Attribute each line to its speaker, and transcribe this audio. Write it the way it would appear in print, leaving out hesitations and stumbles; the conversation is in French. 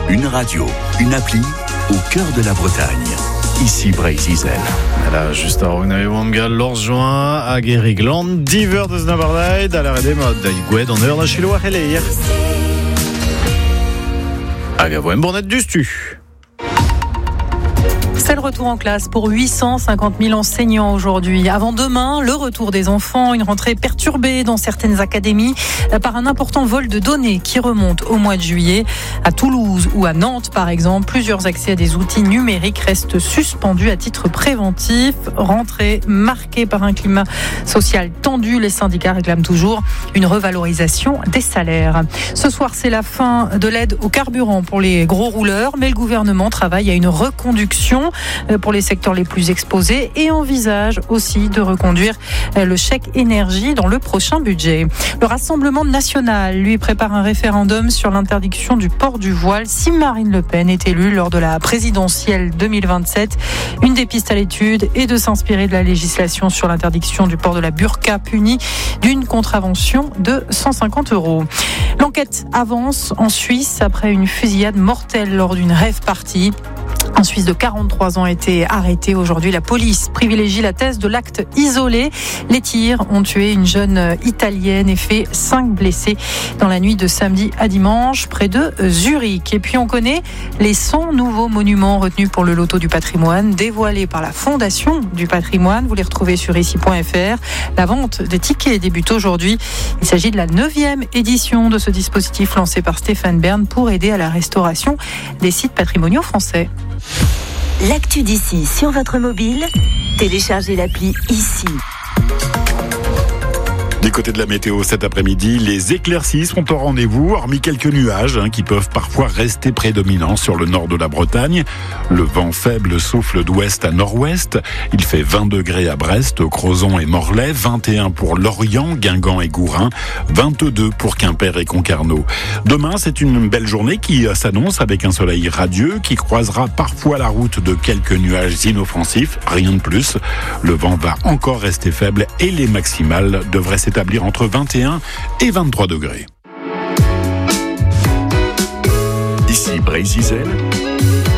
Speaker 1: Une radio, une appli au cœur de la Bretagne. Ici Brésil.
Speaker 2: Voilà, just ar une wangal lors juin à Gerigland, diver de Snabardaid, à la rede mod d'Aigoued, en heure la chilo à Helir. Agavoem bornet du stu.
Speaker 3: C'est le retour en classe pour 850 000 enseignants aujourd'hui. Avant demain, le retour des enfants, une rentrée perturbée dans certaines académies par un important vol de données qui remonte au mois de juillet. À Toulouse ou à Nantes, par exemple, plusieurs accès à des outils numériques restent suspendus à titre préventif. Rentrée marquée par un climat social tendu. Les syndicats réclament toujours une revalorisation des salaires. Ce soir, c'est la fin de l'aide au carburant pour les gros rouleurs, mais le gouvernement travaille à une reconduction pour les secteurs les plus exposés et envisage aussi de reconduire le chèque énergie dans le prochain budget. Le Rassemblement national, lui, prépare un référendum sur l'interdiction du port du voile si Marine Le Pen est élue lors de la présidentielle 2027. Une des pistes à l'étude est de s'inspirer de la législation sur l'interdiction du port de la burqa punie d'une contravention de 150 €. L'enquête avance en Suisse après une fusillade mortelle lors d'une rave party. Un Suisse de 43 ans a été arrêté aujourd'hui. La police privilégie la thèse de l'acte isolé. Les tirs ont tué une jeune Italienne et fait 5 blessés dans la nuit de samedi à dimanche près de Zurich. Et puis on connaît les 100 nouveaux monuments retenus pour le loto du patrimoine dévoilés par la Fondation du patrimoine. Vous les retrouvez sur ici.fr. La vente des tickets débute aujourd'hui. Il s'agit de la 9e édition de ce dispositif lancé par Stéphane Bern pour aider à la restauration des sites patrimoniaux français.
Speaker 4: L'actu d'ici sur votre mobile, téléchargez l'appli ici.
Speaker 5: Du côté de la météo cet après-midi, les éclaircies sont au rendez-vous, hormis quelques nuages qui peuvent parfois rester prédominants sur le nord de la Bretagne. Le vent faible souffle d'ouest à nord-ouest. Il fait 20 degrés à Brest, Crozon et Morlaix, 21 pour Lorient, Guingamp et Gourin, 22 pour Quimper et Concarneau. Demain, c'est une belle journée qui s'annonce avec un soleil radieux qui croisera parfois la route de quelques nuages inoffensifs, rien de plus. Le vent va encore rester faible et les maximales devraient s'établir entre 21 et 23 degrés.
Speaker 1: Ici Brésil.